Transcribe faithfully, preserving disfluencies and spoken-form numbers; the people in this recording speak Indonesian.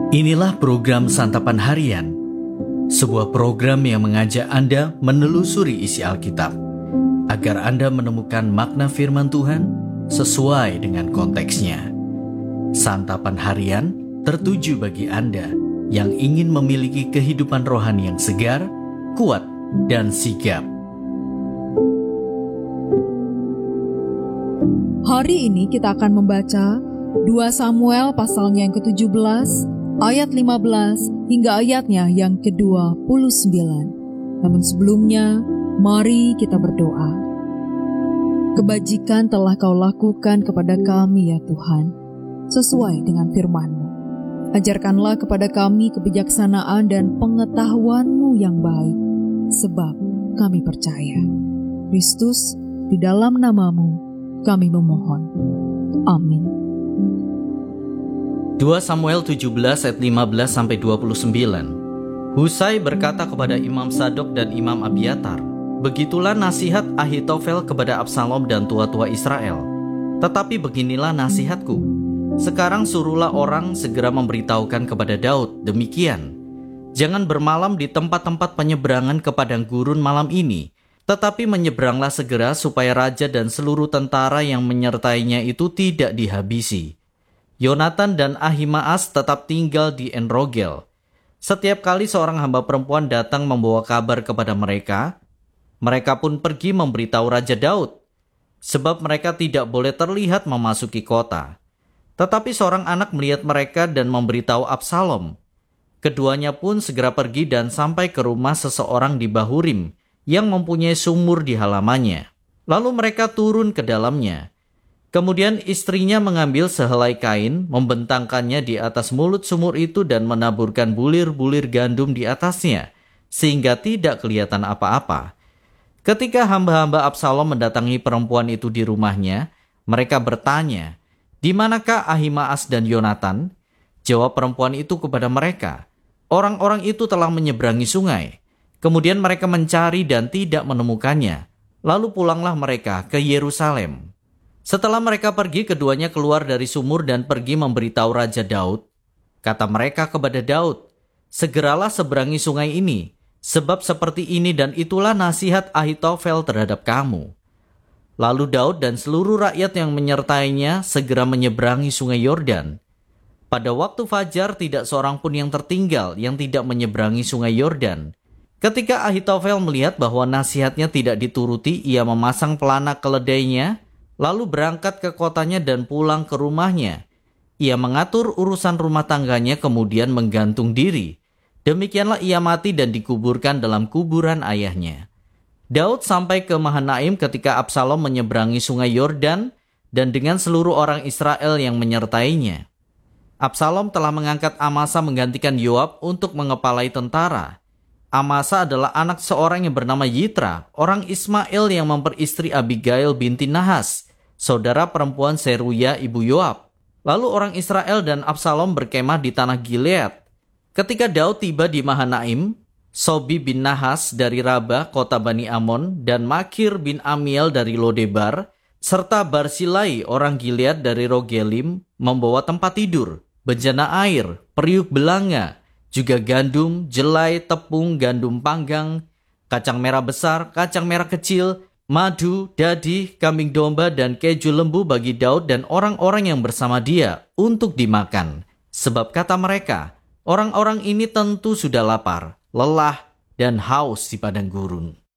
Inilah program Santapan Harian, sebuah program yang mengajak Anda menelusuri isi Alkitab, agar Anda menemukan makna firman Tuhan sesuai dengan konteksnya. Santapan Harian tertuju bagi Anda yang ingin memiliki kehidupan rohani yang segar, kuat, dan sigap. Hari ini kita akan membaca dua Samuel pasalnya yang ketujuh belas, ayat lima belas hingga ayatnya yang kedua puluh sembilan. Namun sebelumnya, mari kita berdoa. Kebajikan telah Kau lakukan kepada kami ya Tuhan, sesuai dengan firman-Mu. Ajarkanlah kepada kami kebijaksanaan dan pengetahuan-Mu yang baik, sebab kami percaya. Kristus, di dalam nama-Mu kami memohon. Amin. dua Samuel tujuh belas ayat lima belas sampai dua puluh sembilan. Husai berkata kepada Imam Sadok dan Imam Abiatar, "Begitulah nasihat Ahitofel kepada Absalom dan tua-tua Israel. Tetapi beginilah nasihatku. Sekarang suruhlah orang segera memberitahukan kepada Daud demikian. Jangan bermalam di tempat-tempat penyeberangan ke padang gurun malam ini, tetapi menyeberanglah segera supaya raja dan seluruh tentara yang menyertainya itu tidak dihabisi. Yonatan dan Ahimaas tetap tinggal di En-Rogel. Setiap kali seorang hamba perempuan datang membawa kabar kepada mereka, mereka pun pergi memberitahu Raja Daud, sebab mereka tidak boleh terlihat memasuki kota. Tetapi seorang anak melihat mereka dan memberitahu Absalom. Keduanya pun segera pergi dan sampai ke rumah seseorang di Bahurim yang mempunyai sumur di halamannya. Lalu mereka turun ke dalamnya. Kemudian istrinya mengambil sehelai kain, membentangkannya di atas mulut sumur itu dan menaburkan bulir-bulir gandum di atasnya, sehingga tidak kelihatan apa-apa. Ketika hamba-hamba Absalom mendatangi perempuan itu di rumahnya, mereka bertanya, "Di manakah Ahimaas dan Yonatan?" Jawab perempuan itu kepada mereka, "Orang-orang itu telah menyeberangi sungai." Kemudian mereka mencari dan tidak menemukannya. Lalu pulanglah mereka ke Yerusalem. Setelah mereka pergi, keduanya keluar dari sumur dan pergi memberitahu Raja Daud. Kata mereka kepada Daud, "Segeralah seberangi sungai ini, sebab seperti ini dan itulah nasihat Ahitofel terhadap kamu." Lalu Daud dan seluruh rakyat yang menyertainya segera menyeberangi sungai Yordan. Pada waktu fajar tidak seorang pun yang tertinggal yang tidak menyeberangi sungai Yordan. Ketika Ahitofel melihat bahwa nasihatnya tidak dituruti, ia memasang pelana keledainya, lalu berangkat ke kotanya dan pulang ke rumahnya. Ia mengatur urusan rumah tangganya kemudian menggantung diri. Demikianlah ia mati dan dikuburkan dalam kuburan ayahnya. Daud sampai ke Mahanaim ketika Absalom menyeberangi sungai Yordan dan dengan seluruh orang Israel yang menyertainya. Absalom telah mengangkat Amasa menggantikan Yoab untuk mengepalai tentara. Amasa adalah anak seorang yang bernama Yitra, orang Ismail yang memperistri Abigail binti Nahas, saudara perempuan Seruya ibu Yoab. Lalu orang Israel dan Absalom berkemah di tanah Gilead. Ketika Daud tiba di Mahanaim, Sobi bin Nahas dari Rabah kota Bani Amon dan Makir bin Amiel dari Lodebar, serta Barsilai orang Gilead dari Rogelim membawa tempat tidur, bejana air, periuk belanga, juga gandum, jelai, tepung, gandum panggang, kacang merah besar, kacang merah kecil, madu, dadi, kambing domba, dan keju lembu bagi Daud dan orang-orang yang bersama dia untuk dimakan. Sebab kata mereka, orang-orang ini tentu sudah lapar, lelah, dan haus di padang gurun.